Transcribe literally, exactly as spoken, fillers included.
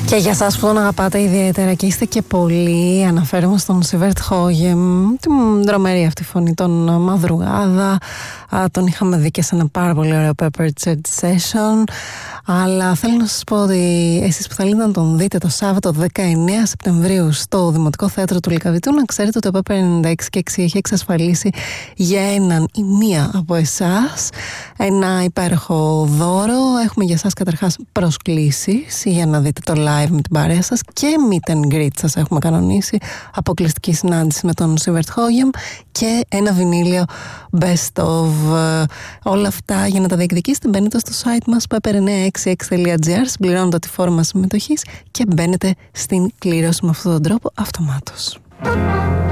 Και για εσάς που τον αγαπάτε ιδιαίτερα και είστε και πολλοί, αναφέρομαι στον Σίβερτ Χόγεμ, την δρομερή αυτή φωνή, τον Μαδρουγάδα. Τον είχαμε δει και σε ένα πάρα πολύ ωραίο Pepper Chat Session. Αλλά θέλω να σας πω ότι εσείς που θέλετε να τον δείτε το Σάββατο δεκαεννέα Σεπτεμβρίου στο Δημοτικό Θέατρο του Λυκαβητού, να ξέρετε ότι ο Pepper ενενήντα έξι και έξι έχει εξασφαλίσει για έναν ή μία από εσάς ένα υπέροχο δώρο. Έχουμε για εσάς καταρχάς προσκλήσεις για να δείτε το live με την παρέα σας και meet and greet σας έχουμε κανονίσει, αποκλειστική συνάντηση με τον Σίβερτ Χόγεμ και ένα βινίλιο best of. Όλα αυτά για να τα διεκδικήσετε μπαίνετε στο site μας pepper εννιακόσια εξήντα έξι τελεία gr, συμπληρώνοντα τη φόρμα συμμετοχής και μπαίνετε στην κλήρωση με αυτόν τον τρόπο αυτομάτως.